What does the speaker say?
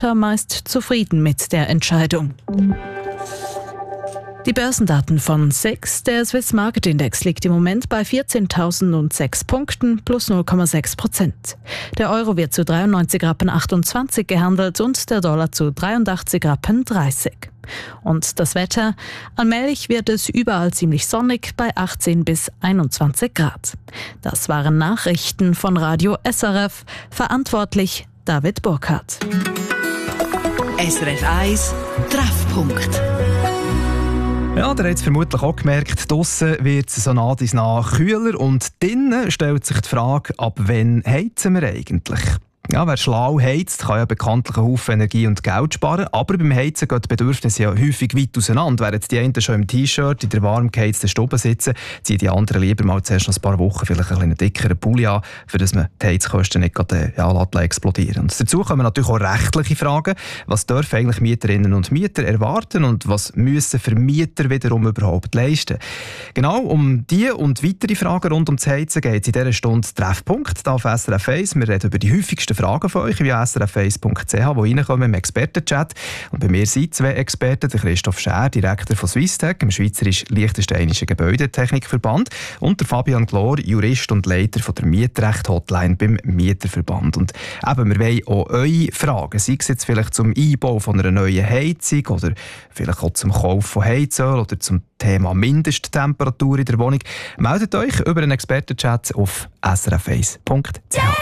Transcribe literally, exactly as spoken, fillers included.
meist zufrieden mit der Entscheidung. Die Börsendaten von S E X. Der Swiss Market Index liegt im Moment bei vierzehntausendsechs Punkten plus null Komma sechs Prozent. Der Euro wird zu dreiundneunzig Rappen achtundzwanzig gehandelt und der Dollar zu dreiundachtzig Rappen dreißig. Und das Wetter? Allmählich wird es überall ziemlich sonnig bei achtzehn bis einundzwanzig Grad. Das waren Nachrichten von Radio S R F. Verantwortlich David Burkhardt. S R F eins Treffpunkt. Ja, ihr habt es vermutlich auch gemerkt, draussen wird es so nah bis nach kühler und drinnen stellt sich die Frage, ab wann heizen wir eigentlich? Ja, wer schlau heizt, kann ja bekanntlich einen Haufen Energie und Geld sparen, aber beim Heizen gehen die Bedürfnisse ja häufig weit auseinander. Während die einen schon im T-Shirt in der warm geheizten Stube sitzen, ziehen die anderen lieber mal zuerst noch ein paar Wochen vielleicht einen dickeren Pulli an, für dass man die Heizkosten nicht gerade, ja, explodieren. Und dazu kommen natürlich auch rechtliche Fragen. Was dürfen eigentlich Mieterinnen und Mieter erwarten und was müssen Vermieter wiederum überhaupt leisten? Genau um diese und weitere Fragen rund um das Heizen geht es in dieser Stunde Treffpunkt hier auf S R F eins. Wir reden über die häufigsten Fragen von euch via s r f eins punkt c h, die reinkommen im Expertenchat. Und bei mir sind zwei Experten, der Christoph Schär, Direktor von Swisstech, dem Schweizerisch-Liechtensteinischen Gebäudetechnikverband, und der Fabian Glor, Jurist und Leiter von der Mietrecht-Hotline beim Mieterverband. Und eben, wir wollen auch eure Fragen, sei es jetzt vielleicht zum Einbau von einer neuen Heizung oder vielleicht auch zum Kauf von Heizöl oder zum Thema Mindesttemperatur in der Wohnung. Meldet euch über einen Expertenchat auf s r f eins punkt c h.